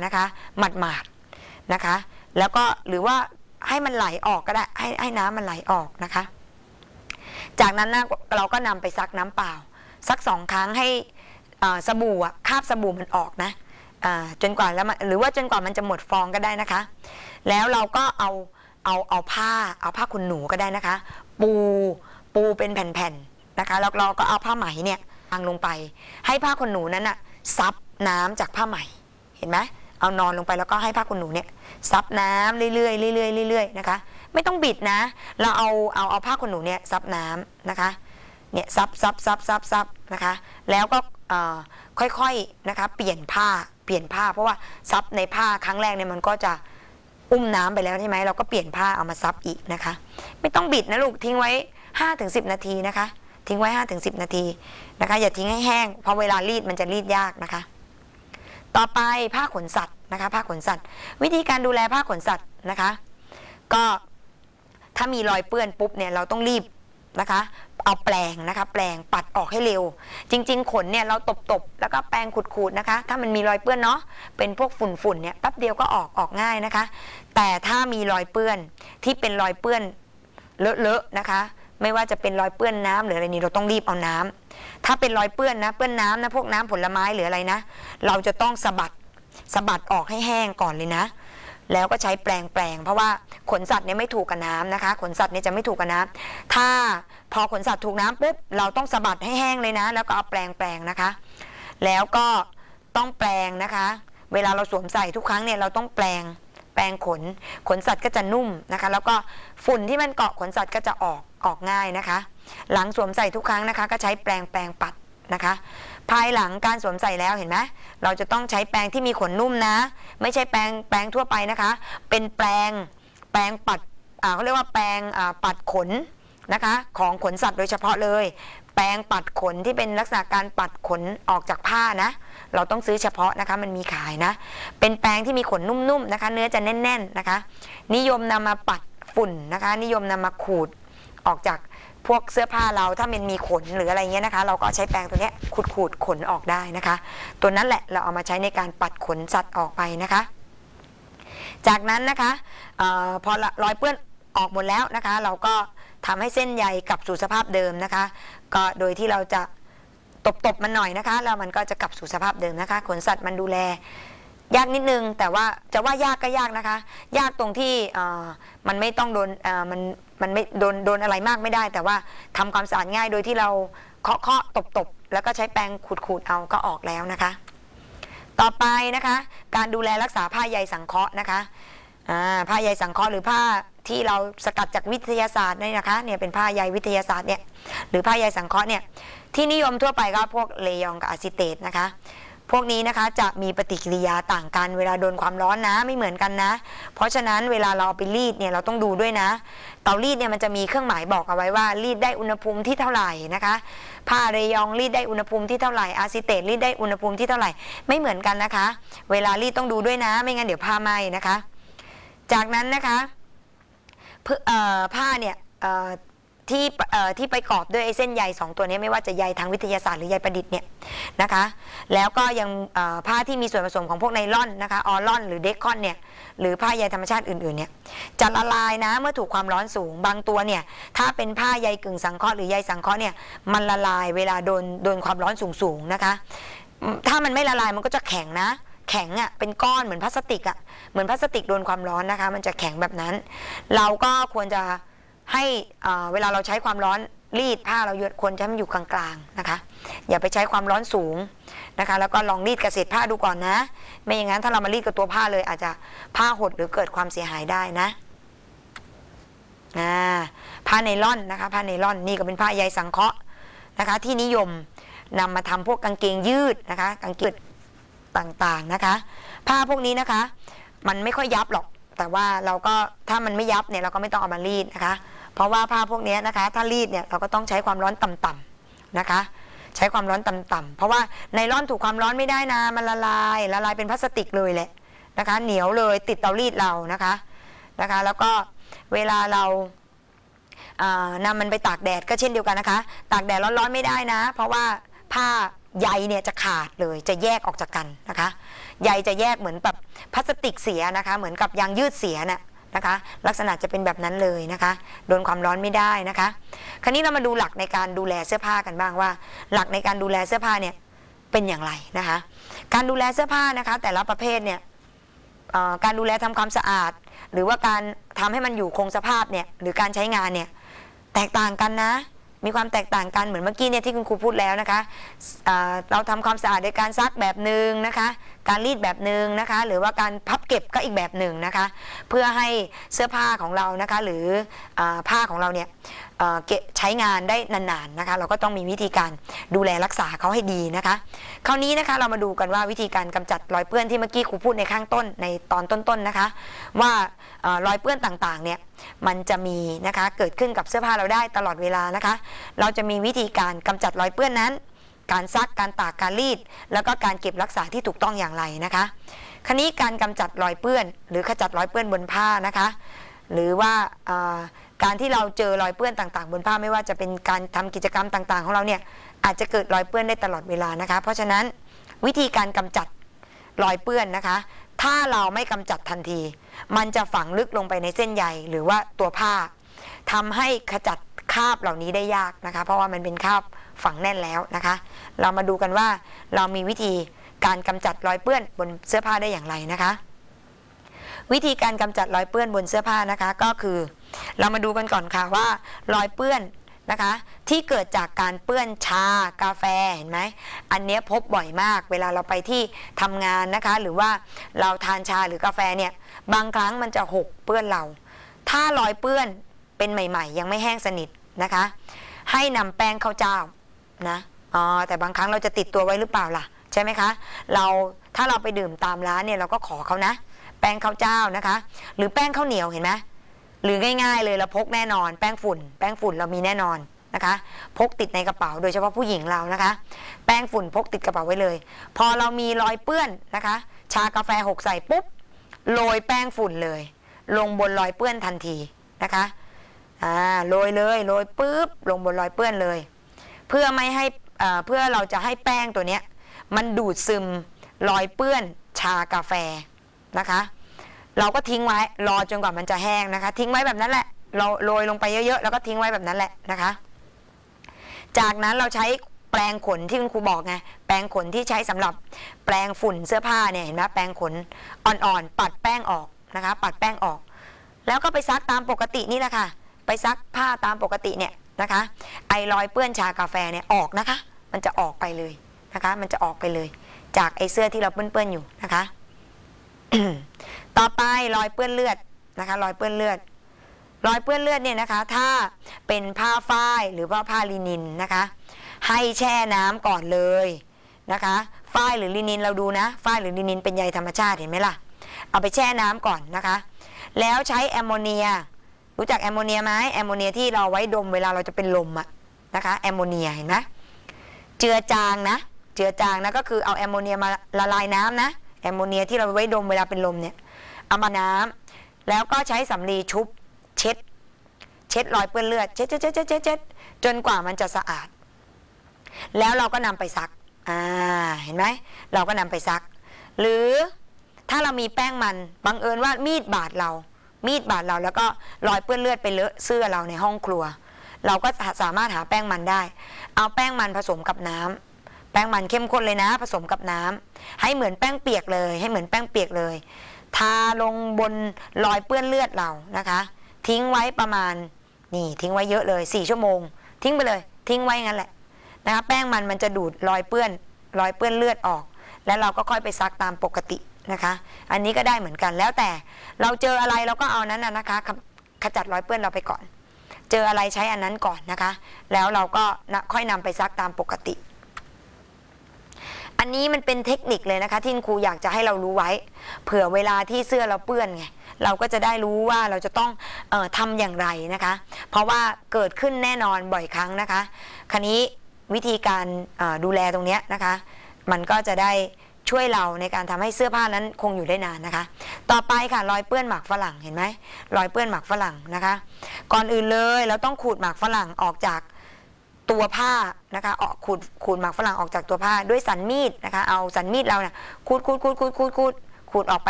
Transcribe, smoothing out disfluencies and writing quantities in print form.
นะคะหมาดๆนะคะแล้วก็หรือว่าให้มันไหลออกก็ได้ให้น้ำมันไหลออกนะคะจากนั้นนะเราก็นำไปซักน้ำเปล่าสัก2 ครั้งให้สบู่คราบสบู่มันออกนะจนกว่าแล้วหรือว่าจนกว่ามันจะหมดฟองก็ได้นะคะแล้วเราก็เอาผ้าขนหนูก็ได้นะคะปูเป็นแผ่นๆนะคะแล้วเราก็เอาผ้าไหมเนี่ยวางลงไปให้ผ้าขนหนูนั้นซับน้ำจากผ้าไหมเห็นไหมเอานอนลงไปแล้วก็ให้ผ้าขนหนูเนี่ยซับน้ำเรื่อยๆนะคะไม่ต้องบิดนะเราเอาผ้าขนหนูเนี่ยซับน้ำนะคะเนี่ยซับนะคะแล้วก็ค่อยๆนะคะเปลี่ยนผ้าเพราะว่าซับในผ้าครั้งแรกเนี่ยมันก็จะอุ้มน้ำไปแล้วใช่ไหมเราก็เปลี่ยนผ้าเอามาซับอีกนะคะไม่ต้องบิดนะลูกทิ้งไว้ 5-10 นาทีนะคะทิ้งไว้ 5-10 นาทีนะคะอย่าทิ้งให้แห้งเพราะเวลารีดมันจะรีดยากนะคะต่อไปผ้าขนสัตว์นะคะผ้าขนสัตว์วิธีการดูแลผ้าขนสัตว์นะคะก็ถ้ามีรอยเปื้อนปุ๊บเนี่ยเราต้องรีบนะคะเอาแปรงนะคะแปรงปัดออกให้เร็วจริงๆขนเนี่ยเราตบแล้วก็แปรงขูดๆนะคะถ้ามันมีรอยเปื้อนเนาะเป็นพวกฝุ่นเนี่ยแป๊บเดียวก็ออกง่ายนะคะแต่ถ้ามีรอยเปื้อนที่เป็นรอยเปื้อนเลอะนะคะไม่ว่าจะเป็นรอยเปื้อนน้ำหรืออะไรนี่เราต้องรีบเอาน้ำถ้าเป็นรอยเปื้อนนะเปื้อนน้ำนะพวกน้ำผลไม้หรืออะไรนะเราจะต้องสะบัดออกให้แห้งก่อนเลยนะแล้วก็ใช้แปรงเพราะว่าขนสัตว์เนี่ยไม่ถูกกับน้ำนะคะขนสัตว์เนี่ยจะไม่ถูกกับน้ำถ้าพอขนสัตว์ถูกน้ำปุ๊บเราต้องสะบัดให้แห้งเลยนะแล้วก็เอาแปรงนะคะแล้วก็ต้องแปรงนะคะเวลาเราสวมใส่ทุกครั้งเนี่ยเราต้องแปรงขนสัตว์ก็จะนุ่มนะคะแล้วก็ฝุ่นที่มันเกาะขนสัตว์ก็จะออกง่ายนะคะหลังสวมใส่ทุกครั้งนะคะก็ใช้แปรงปัดนะคะภายหลังการสวมใส่แล้วเห็นไหมเราจะต้องใช้แปรงที่มีขนนุ่มนะไม่ใช่แปรงทั่วไปนะคะเป็นแปรงปัดเขาเรียกว่าแปรงปัดขนนะคะของขนสัตว์โดยเฉพาะเลยแปรงปัดขนที่เป็นลักษณะการปัดขนออกจากผ้านะเราต้องซื้อเฉพาะนะคะมันมีขายนะเป็นแปรงที่มีขนนุ่มๆนะคะเนื้อจะแน่นๆนะคะนิยมนำมาปัดฝุ่นนะคะนิยมนำมาขูดออกจากพวกเสื้อผ้าเราถ้ามันมีขนหรืออะไรเงี้ยนะคะเราก็ใช้แปรงตัวนี้ขูดขนออกได้นะคะตัวนั้นแหละเราเอามาใช้ในการปัดขนสัตว์ออกไปนะคะจากนั้นนะคะพอรอยเปื้อนออกหมดแล้วนะคะเราก็ทำให้เส้นใยกลับสู่สภาพเดิมนะคะก็โดยที่เราจะตบมันหน่อยนะคะแล้วมันก็จะกลับสู่สภาพเดิมนะคะขนสัตว์มันดูแลยากนิดนึงแต่ว่าจะว่ายากก็ยากนะคะยากตรงที่มันไม่ต้องโดนมันไม่โดนอะไรมากไม่ได้แต่ว่าทำความสะอาดง่ายโดยที่เราเคาะตบแล้วก็ใช้แปรงขูดเอาก็ออกแล้วนะคะต่อไปนะคะการดูแลรักษาผ้าใยสังเคราะห์นะคะผ้าใยสังเคราะห์หรือผ้าที่เราสกัดจากวิทยาศาสตร์นี่นะคะเนี่ยเป็นผ้าใยวิทยาศาสตร์เนี่ยหรือผ้าใยสังเคราะห์เนี่ยที่นิยมทั่วไปก็พวกเลยองกับอะซิเตตนะคะพวกนี้นะคะจะมีปฏิกิริยาต่างกันเวลาโดนความร้อนนะไม่เหมือนกันนะเพราะฉะนั้นเวลาเราเอาไปรีดเนี่ยเราต้องดูด้วยนะเตารีดเนี่ยมันจะมีเครื่องหมายบอกเอาไว้ว่ารีดได้อุณหภูมิที่เท่าไหร่นะคะผ้าเรยองรีดได้อุณหภูมิที่เท่าไหร่อะซิเตตรีดได้อุณหภูมิที่เท่าไหร่ไม่เหมือนกันนะคะเวลารีดต้องดูด้วยนะไม่งั้นเดี๋ยวผ้าไหม้นะคะจากนั้นนะคะผ้าเนี่ยที่ไปกรอบด้วยไอ้เส้นใย2ตัวนี้ไม่ว่าจะใยทางวิทยาศาสตร์หรือใยประดิษฐ์เนี่ยนะคะแล้วก็ยังผ้าที่มีส่วนผสมของพวกไนล่อนนะคะออลอนหรือเดคอนเนี่ยหรือผ้าใยธรรมชาติอื่นๆเนี่ยจะละลายนะเมื่อถูกความร้อนสูงบางตัวเนี่ยถ้าเป็นผ้าใยกึ่งสังเคราะห์หรือใยสังเคราะห์เนี่ยมันละลายเวลาโดนความร้อนสูงๆนะคะถ้ามันไม่ละลายมันก็จะแข็งนะแข็งเป็นก้อนเหมือนพลาสติกเหมือนพลาสติกโดนความร้อนนะคะมันจะแข็งแบบนั้นเราก็ควรจะให้เวลาเราใช้ความร้อนรีดผ้าเราควรจะให้มันอยู่กลางๆนะคะอย่าไปใช้ความร้อนสูงนะคะแล้วก็ลองรีดกระเซ็ดผ้าดูก่อนนะไม่อย่างนั้นถ้าเรามารีดกับตัวผ้าเลยอาจจะผ้าหดหรือเกิดความเสียหายได้นะผ้าไนล่อนนะคะผ้าไนล่อนนี่ก็เป็นผ้าใยสังเคราะห์นะคะที่นิยมนำมาทำพวกกางเกงยืดนะคะกางเกงต่างๆนะคะผ้าพวกนี้นะคะมันไม่ค่อยยับหรอกแต่ว่าเราก็ถ้ามันไม่ยับเนี่ยเราก็ไม่ต้องเอามารีดนะคะเพราะว่าผ้าพวกนี้นะคะถ้ารีดเนี่ยเราก็ต้องใช้ความร้อนต่ำๆนะคะใช้ความร้อนต่ำๆเพราะว่าไนล่อนถูกความร้อนไม่ได้นะมันละลายเป็นพลาสติกเลยแหละนะคะเหนียวเลยติดเตารีดเรานะคะแล้วก็เวลาเรานำมันไปตากแดดก็เช่นเดียวกันนะคะตากแดดร้อนๆไม่ได้นะเพราะว่าผ้าใยเนี่ยจะขาดเลยจะแยกออกจากกันนะคะใยจะแยกเหมือนแบบพลาสติกเสียนะคะเหมือนกับยางยืดเสียน่ะนะคะลักษณะจะเป็นแบบนั้นเลยนะคะโดนความร้อนไม่ได้นะคะคราวนี้เรามาดูหลักในการดูแลเสื้อผ้ากันบ้างว่าหลักในการดูแลเสื้อผ้าเนี่ยเป็นอย่างไรนะคะการดูแลเสื้อผ้านะคะแต่ละประเภทเนี่ยการดูแลทำความสะอาดหรือว่าการทำให้มันอยู่คงสภาพเนี่ยหรือการใช้งานเนี่ยแตกต่างกันนะมีความแตกต่างกันเหมือนเมื่อกี้เนี่ยที่คุณครูพูดแล้วนะคะเราทำความสะอาดโดยการซักแบบหนึ่งนะคะการรีดแบบหนึ่งนะคะหรือว่าการพับเก็บก็อีกแบบหนึ่งนะคะเพื่อให้เสื้อผ้าของเรานะคะหรือผ้าของเราเนี่ยใช้งานได้นานๆนะคะเราก็ต้องมีวิธีการดูแลรักษาเขาให้ดีนะคะคราวนี้นะคะเรามาดูกันว่าวิธีการกำจัดรอยเปื้อนที่เมื่อกี้ครูพูดในข้างต้นในตอนต้นๆนะคะว่ารอยเปื้อนต่างๆเนี่ยมันจะมีนะคะเกิดขึ้นกับเสื้อผ้าเราได้ตลอดเวลานะคะเราจะมีวิธีการกำจัดรอยเปื้อนนั้นการซักการตากการรีดแล้วก็การเก็บรักษาที่ถูกต้องอย่างไรนะคะคราวนี้การกำจัดรอยเปื้อนหรือขจัดรอยเปื้อนบนผ้านะคะหรือว่าการที่เราเจอรอยเปื้อนต่างๆบนผ้าไม่ว่าจะเป็นการทำกิจกรรมต่างๆของเราเนี่ยอาจจะเกิดรอยเปื้อนได้ตลอดเวลานะคะเพราะฉะนั้นวิธีการกำจัดรอยเปื้อนนะคะถ้าเราไม่กำจัดทันทีมันจะฝังลึกลงไปในเส้นใยหรือว่าตัวผ้าทำให้ขจัดคราบเหล่านี้ได้ยากนะคะเพราะว่ามันเป็นคราบฝังแน่นแล้วนะคะเรามาดูกันว่าเรามีวิธีการกำจัดรอยเปื้อนบนเสื้อผ้าได้อย่างไรนะคะวิธีการกำจัดรอยเปื้อนบนเสื้อผ้านะคะก็คือเรามาดูกันก่อนค่ะว่ารอยเปื้อนนะคะที่เกิดจากการเปื้อนชากาแฟเห็นไหมอันนี้พบบ่อยมากเวลาเราไปที่ทำงานนะคะหรือว่าเราทานชาหรือกาแฟเนี่ยบางครั้งมันจะหกเปื้อนเราถ้ารอยเปื้อนเป็นใหม่ๆยังไม่แห้งสนิทนะคะให้นำแป้งข้าวเจ้านะแต่บางครั้งเราจะติดตัวไว้หรือเปล่าล่ะใช่ไหมคะถ้าเราไปดื่มตามร้านเนี่ยเราก็ขอเขานะแป้งข้าวเจ้านะคะหรือแป้งข้าวเหนียวเห็นไหมหรือง่ายๆเลยเราพกแน่นอนแป้งฝุ่นเรามีแน่นอนนะคะพกติดในกระเป๋าโดยเฉพาะผู้หญิงเรานะคะแป้งฝุ่นพกติดกระเป๋าไว้เลยพอเรามีรอยเปื้อนนะคะชากาแฟหกใส่ปุ๊บโรยแป้งฝุ่นเลยลงบนรอยเปื้อนทันทีนะคะโรยเลยโรยปุ๊บลงบนรอยเปื้อนเลยเพื่อไม่ให้เพื่อเราจะให้แป้งตัวเนี้ยมันดูดซึมรอยเปื้อนชากาแฟนะคะเราก็ทิ้งไว้รอจนกว่ามันจะแห้งนะคะทิ้งไว้แบบนั้นแหละเราโรยลงไปเยอะๆแล้วก็ทิ้งไว้แบบนั้นแหละนะคะจากนั้นเราใช้แปรงขนที่คุณครูบอกไงแปรงขนที่ใช้สำหรับแปรงฝุ่นเสื้อผ้าเนี่ยเห็นไหมแปรงขนอ่อนๆปัดแป้งออกนะคะปัดแป้งออกแล้วก็ไปซักตามปกตินี่แหละค่ะไปซักผ้าตามปกติเนี่ยนะคะไอรอยเปื้อนชากาแฟเนี่ยออกนะคะมันจะออกไปเลยนะคะมันจะออกไปเลยจากไอเสื้อที่เราเปื้อนๆอยู่นะคะ ต่อไปรอยเปื้อนเลือดนะคะรอยเปื้อนเลือดเนี่ยนะคะถ้าเป็นผ้าฝ้ายหรือว่าผ้าลินินนะคะให้แช่น้ำก่อนเลยนะคะฝ้ายหรือลินินเราดูนะฝ้ายหรือลินินเป็นใยธรรมชาติเห็นไหมล่ะเอาไปแช่น้ำก่อนนะคะแล้วใช้แอมโมเนียรู้จักแอมโมเนียไหมแอมโมเนียที่เราไว้ดมเวลาเราจะเป็นลมอะนะคะแอมโมเนียเห็นไหมเจือจางนะก็คือเอาแอมโมเนียมาละลายน้ำนะแอมโมเนียที่เราไว้ดมเวลาเป็นลมเนี่ยเอามาน้ำแล้วก็ใช้สำลีชุบเช็ดรอยเปื้อนเลือดเช็ดจนกว่ามันจะสะอาดแล้วเราก็นำไปซักเห็นไหมเราก็นำไปซักหรือถ้าเรามีแป้งมันบังเอิญว่ามีดบาดเราแล้วก็รอยเปื้อนเลือดไปเลอะเสื้อเราในห้องครัวเราก็สามารถหาแป้งมันได้เอาแป้งมันผสมกับน้ำแป้งมันเข้มข้นเลยนะผสมกับน้ำให้เหมือนแป้งเปียกเลยทาลงบนรอยเปื้อนเลือดเรานะคะทิ้งไว้ประมาณทิ้งไว้เยอะเลย4 ชั่วโมงทิ้งไปเลยทิ้งไว้งั้นแหละนะคะแป้งมันจะดูดรอยเปื้อนเลือดออกแล้วเราก็ค่อยไปซักตามปกตินะคะอันนี้ก็ได้เหมือนกันแล้วแต่เราเจออะไรเราก็เอานั้นนะคะขจัดรอยเปื้อนเราไปก่อนเจออะไรใช้อันนั้นก่อนนะคะแล้วเราก็ค่อยนำไปซักตามปกติอันนี้มันเป็นเทคนิคเลยนะคะที่ครูอยากจะให้เรารู้ไว้เผื่อเวลาที่เสื้อเราเปื้อนไงเราก็จะได้รู้ว่าเราจะต้องทำอย่างไรนะคะเพราะว่าเกิดขึ้นแน่นอนบ่อยครั้งนะคะคราวนี้วิธีการดูแลตรงนี้นะคะมันก็จะได้ช่วยเราในการทำให้เสื้อผ้านั้นคงอยู่ได้นานนะคะต่อไปค่ะรอยเปื้อนหมากฝรั่งเห็นไหมรอยเปื้อนหมากฝรั่งนะคะก่อนอื่นเลยเราต้องขูดหมากฝรั่งออกจากตัวผ้านะคะออกขูดหมากฝรั่งออกจากตัวผ้าด้วยสันมีดนะคะเอาสันมีดเราเนี่ยขูดออกไป